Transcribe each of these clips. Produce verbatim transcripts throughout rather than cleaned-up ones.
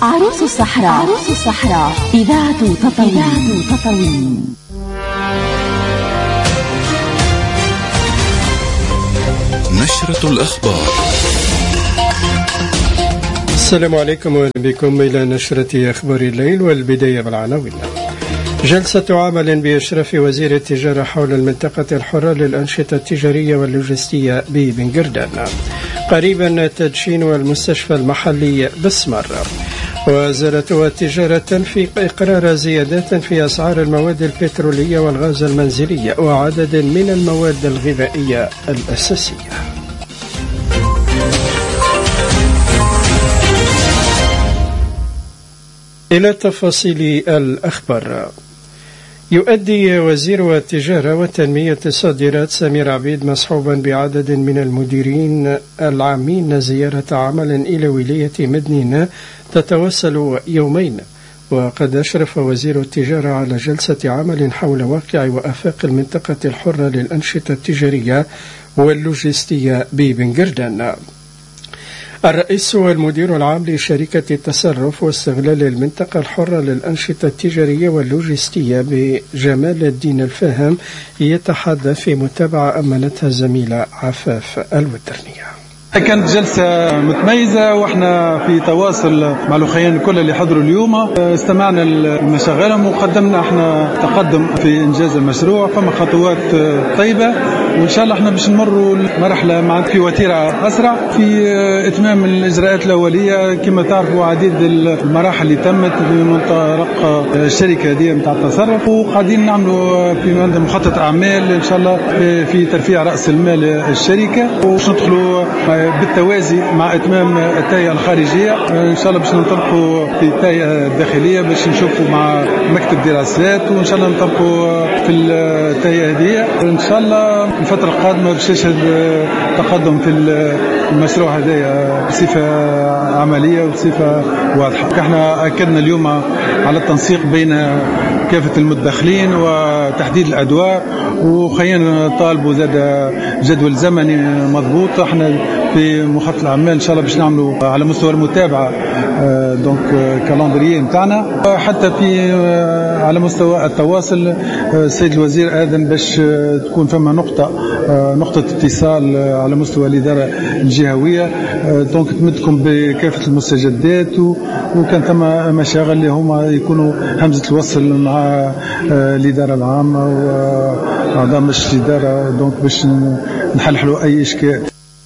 عروس الصحراء. عروس الصحراء إذاعة تطوين. إذاعة تطوين. نشرة الأخبار. السلام عليكم وأهلا بكم إلى نشرة أخبار الليل، والبداية بالعناوين. جلسة عمل بإشراف وزير التجارة حول المنطقة الحرة للأنشطة التجارية واللوجستية ببنجردان. قريبا تدشين المستشفى المحلي بسمر. وزارة التجارة تنفي إقرار زيادات في أسعار المواد البترولية والغاز المنزلي وعدد من المواد الغذائية الأساسية. إلى تفاصيل الأخبار. يؤدي وزير التجارة وتنمية الصادرات سمير عبيد مصحوبا بعدد من المديرين العامين زيارة عمل إلى ولاية مدنين تتواصل يومين. وقد أشرف وزير التجارة على جلسة عمل حول واقع وآفاق المنطقة الحرة للأنشطة التجارية واللوجستية ببنجردان. الرئيس والمدير العام لشركة التصرف واستغلال المنطقة الحرة للأنشطة التجارية واللوجستية بجمال الدين الفاهم يتحدث في متابعة أمنتها الزميلة عفاف الودرنية. كانت جلسة متميزة واحنا في تواصل مع الأخوين كل اللي حضروا اليوم. استمعنا لمشاغلهم وقدمنا احنا تقدم في إنجاز المشروع. فما خطوات طيبة وإن شاء الله احنا باش نمروا مرحلة مع في وتيرة أسرع في إتمام الإجراءات الأولية. كما تعرفوا عديد المراحل اللي تمت في منطقة الشركة دي متاع التصرف، وقاعدين نعملوا في مخطط أعمال إن شاء الله في ترفيع رأس المال الشركة، وش ندخلوا بالتوازي مع إتمام التهيئة الخارجية. إن شاء الله باش ننطلقوا في التهيئة الداخلية باش نشوفوا مع مكتب دراسات، وإن شاء الله ننطلقوا في التهيئة دي. إن شاء الله الفترة القادمة باش نشهد تقدم في المشروع هذا بصفة عملية وبصفة واضحة. احنا أكدنا اليوم على التنسيق بين كافة المتدخلين وتحديد الأدوار، وخلينا طالبوا زاد جدول زمني مضبوط. احنا في مخطط الأعمال إن شاء الله باش نعملوا على مستوى المتابعة دونك كالندريه نتاعنا، حتى في على مستوى التواصل. السيد الوزير آذن باش تكون فما نقطة نقطة اتصال على مستوى الإدارة الجهوية، دونك تمدكم بكافة المستجدات، وكان ثم مشاغل اللي هما يكونوا همزة الوصل مع الإدارة العامة وأعضاء مجلس الإدارة، دونك باش نحلحلوا أي إشكال.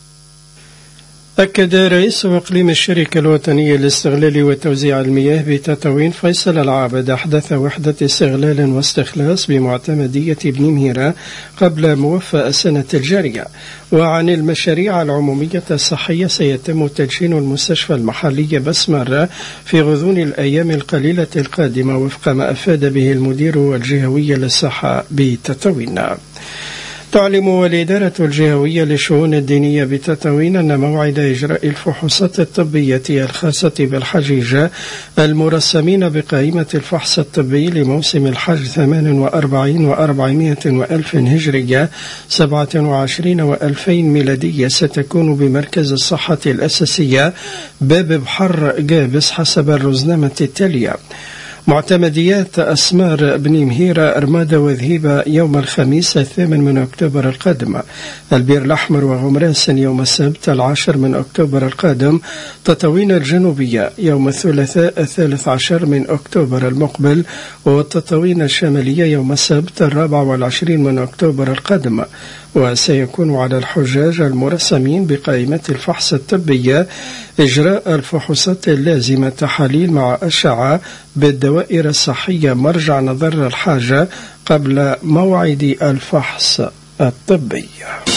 أكد رئيس إقليم الشركة الوطنية لاستغلال وتوزيع المياه بتطوين فيصل العابد أحدث وحدة استغلال واستخلاص بمعتمدية بن مهيرة قبل موفى السنة الجارية. وعن المشاريع العمومية الصحية سيتم تدشين المستشفى المحلي بسمر في غضون الأيام القليلة القادمة وفق ما أفاد به المدير الجهوي للصحة بتطوين. تعلم الإدارة الجهوية للشؤون الدينية بتطوين أن موعد إجراء الفحوصات الطبية الخاصة بالحجيج المرسمين بقائمة الفحص الطبي لموسم الحج ثمان وأربعين وأربعمائة وألف هجرية سبعة وعشرين وألفين ميلادية ستكون بمركز الصحة الأساسية باب بحر قابس حسب الرزنامة التالية: معتمديات أسمار بن مهيرة أرمادة وذهيبة يوم الخميس الثامن من أكتوبر القادم، البير الأحمر وغمراس يوم السبت العاشر من أكتوبر القادم، تطوين الجنوبية يوم الثلاثاء الثالث عشر من أكتوبر المقبل، والتطوين الشمالية يوم السبت الرابع والعشرين من أكتوبر القادم. وسيكون على الحجاج المرسمين بقائمة الفحص الطبية إجراء الفحوصات اللازمة، تحاليل مع أشعة بالدوائر الصحية مرجع نظر الحاجة قبل موعد الفحص الطبي.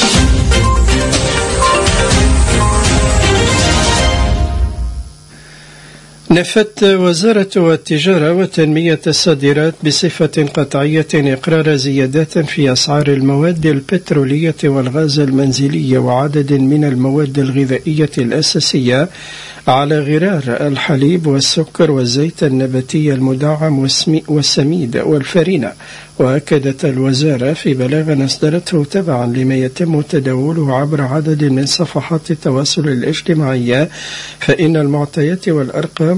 نفت وزارة التجارة وتنمية الصادرات بصفة قطعية إقرار زيادات في أسعار المواد البترولية والغاز المنزلي وعدد من المواد الغذائية الأساسية على غرار الحليب والسكر والزيت النباتي المدعم والسميد والفرينة. وأكدت الوزارة في بلاغ أصدرته تبعا لما يتم تداوله عبر عدد من صفحات التواصل الاجتماعي فإن المعطيات والأرقام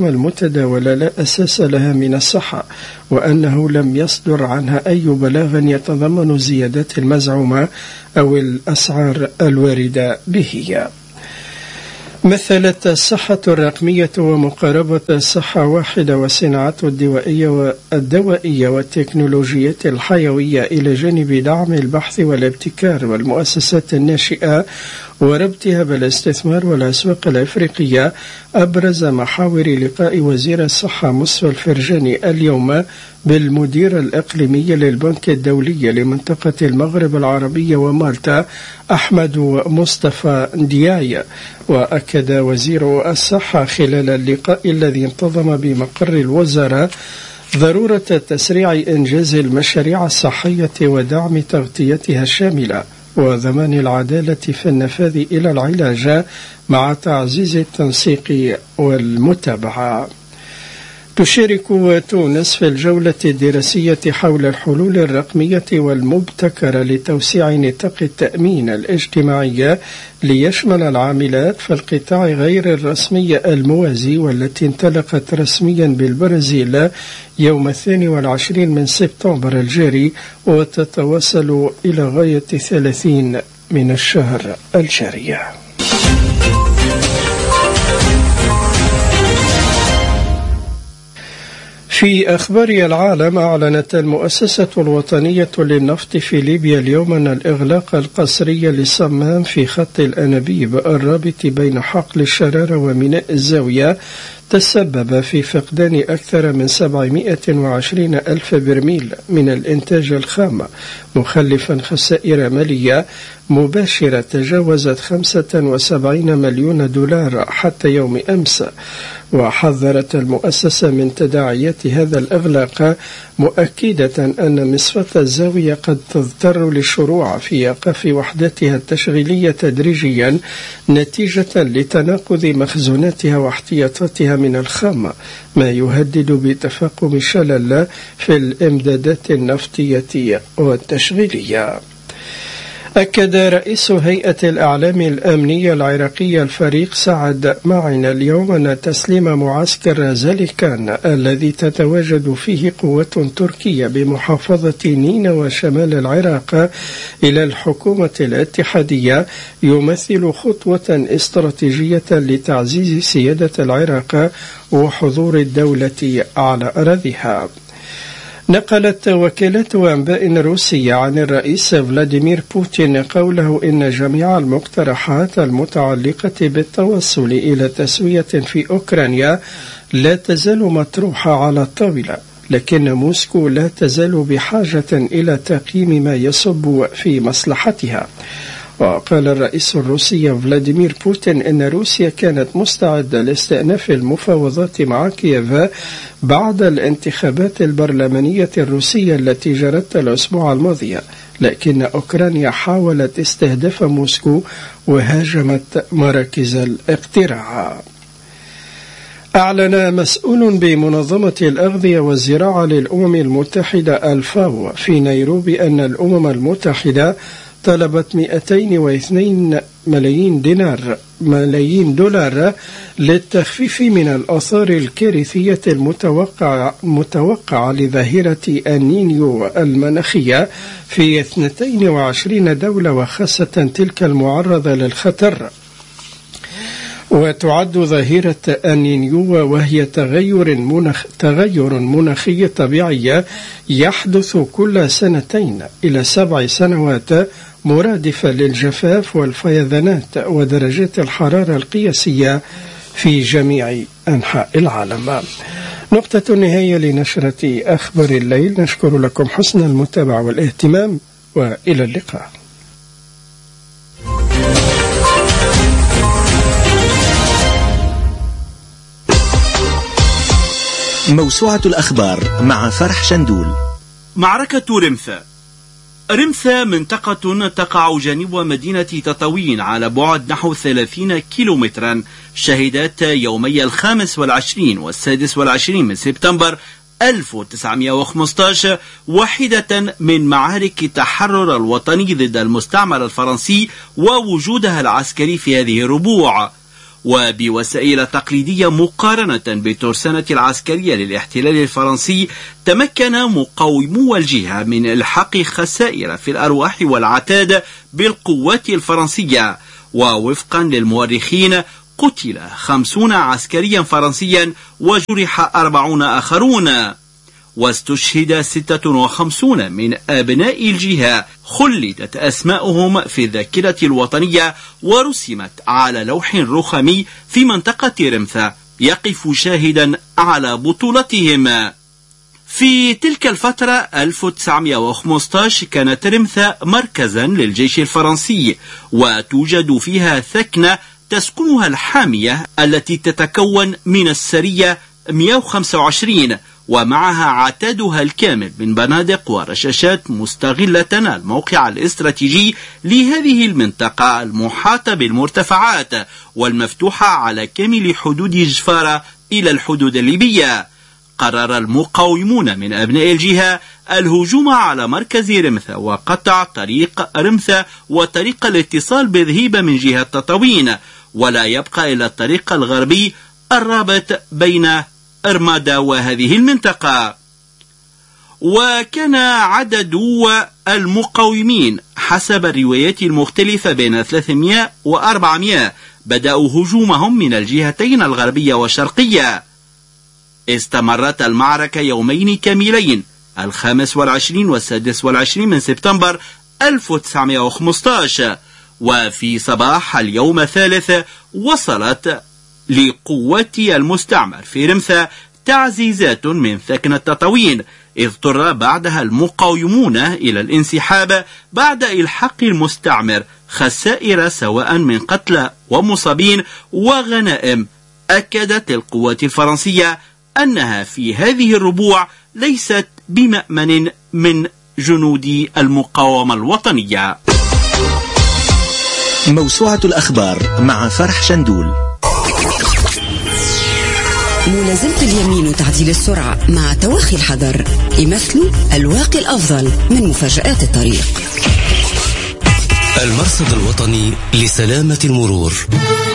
الأرقام المتداولة لا أساس لها من الصحة، وأنه لم يصدر عنها أي بلاغ يتضمن زيادات المزعومة أو الأسعار الواردة به. مثلت الصحة الرقمية ومقاربة الصحة واحدة والصناعات الدوائية والدوائية والتكنولوجية الحيوية إلى جانب دعم البحث والابتكار والمؤسسات الناشئة وربطها بالاستثمار والأسواق الأفريقية أبرز محاور لقاء وزير الصحة مصطفى الفرجاني اليوم بالمدير الإقليمي للبنك الدولي لمنطقة المغرب العربي ومالطا أحمد مصطفى دياي. وأكد وزير الصحة خلال اللقاء الذي انتظم بمقر الوزارة ضرورة تسريع إنجاز المشاريع الصحية ودعم تغطيتها الشاملة وضمان العدالة في النفاذ إلى العلاج مع تعزيز التنسيق والمتابعة. تشارك تونس في الجولة الدراسية حول الحلول الرقمية والمبتكرة لتوسيع نطاق التأمين الاجتماعي ليشمل العاملات في القطاع غير الرسمي الموازي، والتي انطلقت رسميا بالبرازيل يوم الثاني والعشرين من سبتمبر الجاري وتتواصل إلى غاية ثلاثين من الشهر الجاري. في أخبار العالم، أعلنت المؤسسة الوطنية للنفط في ليبيا اليوم أن الإغلاق القسري للصمام في خط الأنابيب الرابط بين حقل الشرارة وميناء الزاوية تسبب في فقدان أكثر من سبعمائة وعشرين ألف برميل من الإنتاج الخام، مخلفا خسائر مالية مباشرة تجاوزت خمسة وسبعين مليون دولار حتى يوم أمس. وحذرت المؤسسة من تداعيات هذا الإغلاق، مؤكدة أن مصفاة الزاوية قد تضطر للشروع في إيقاف وحدتها التشغيلية تدريجيا نتيجة لتناقض مخزوناتها واحتياطاتها من الخام، ما يهدد بتفاقم شلل في الإمدادات النفطية والتشغيلية. أكد رئيس هيئة الأعلام الأمنية العراقية الفريق سعد معن اليوم أن تسليم معسكر زاليكان الذي تتواجد فيه قوات تركية بمحافظة نينا وشمال العراق إلى الحكومة الاتحادية يمثل خطوة استراتيجية لتعزيز سيادة العراق وحضور الدولة على أراضيها. نقلت وكالة أنباء روسية عن الرئيس فلاديمير بوتين قوله إن جميع المقترحات المتعلقة بالتوصل إلى تسوية في أوكرانيا لا تزال مطروحة على الطاولة، لكن موسكو لا تزال بحاجة إلى تقييم ما يصب في مصلحتها. وقال الرئيس الروسي فلاديمير بوتين إن روسيا كانت مستعدة لاستئناف المفاوضات مع كييف بعد الانتخابات البرلمانية الروسية التي جرت الأسبوع الماضي، لكن أوكرانيا حاولت استهداف موسكو وهاجمت مراكز الاقتراع. أعلن مسؤول بمنظمة الأغذية والزراعة للأمم المتحدة الفاو في نيروبي أن الأمم المتحدة طلبت مئتين واثنين ملايين دينار ملايين دولار للتخفيف من الآثار الكارثية المتوقعة متوقعة لظاهرة النينيو المناخية في اثنتين وعشرين دولة، وخاصة تلك المعرضة للخطر. وتعد ظاهرة النينيو وهي تغير مناخ تغير مناخي طبيعي يحدث كل سنتين إلى سبع سنوات، مرادفة للجفاف والفيضانات ودرجات الحرارة القياسية في جميع أنحاء العالم. نقطة النهاية لنشرة أخبار الليل. نشكر لكم حسن المتابعة والاهتمام، وإلى اللقاء. موسوعة الأخبار مع فرح شندول. معركة رمثة. رمثة منطقة تقع جنوب مدينة تطاوين على بعد نحو ثلاثين كيلومترا، شهدت يومي الخامس والعشرين والسادس والعشرين من سبتمبر ألف وتسعمائة وخمسة عشر واحدة من معارك التحرر الوطني ضد المستعمر الفرنسي ووجودها العسكري في هذه الربوع. وبوسائل تقليدية مقارنة بالترسانة العسكرية للاحتلال الفرنسي، تمكن مقاومو الجهة من إلحاق خسائر في الأرواح والعتاد بالقوات الفرنسية. ووفقا للمؤرخين قتل خمسون عسكريا فرنسيا وجرح أربعون آخرون، واستشهد ستة وخمسون من أبناء الجهة. خلدت أسماؤهم في الذاكرة الوطنية ورسمت على لوح رخمي في منطقة رمثة يقف شاهدا على بطولتهم. في تلك الفترة ألف وتسعمائة وخمسة عشر كانت رمثة مركزا للجيش الفرنسي، وتوجد فيها ثكنة تسكنها الحامية التي تتكون من السرية مئة وخمسة وعشرين، ومعها عتادها الكامل من بنادق ورشاشات، مستغلة الموقع الاستراتيجي لهذه المنطقة المحاطة بالمرتفعات والمفتوحة على كامل حدود جفارة إلى الحدود الليبية. قرر المقاومون من أبناء الجهة الهجوم على مركز رمثة وقطع طريق رمثة وطريق الاتصال بذهيبة من جهة تطاوين، ولا يبقى إلا الطريق الغربي الرابط بين أرمادا وهذه المنطقة. وكان عدد المقاومين حسب الروايات المختلفة بين ثلاثمائة وأربعمائة. بدأوا هجومهم من الجهتين الغربية والشرقية. استمرت المعركة يومين كاملين، الخامس والعشرين والسادس والعشرين من سبتمبر ألف وتسعمائة وخمسة عشر. وفي صباح اليوم الثالث وصلت لقوات المستعمر في رمثة تعزيزات من ثكنة تطاوين، إذ اضطر بعدها المقاومون إلى الانسحاب بعد إلحاق المستعمر خسائر سواء من قتلى ومصابين وغنائم. أكدت القوات الفرنسية أنها في هذه الربوع ليست بمأمن من جنود المقاومة الوطنية. موسوعة الأخبار مع فرح شندول. ملازمة اليمين وتعديل السرعة مع توخي الحذر يمثلوا الواقي الأفضل من مفاجآت الطريق. المرصد الوطني لسلامة المرور.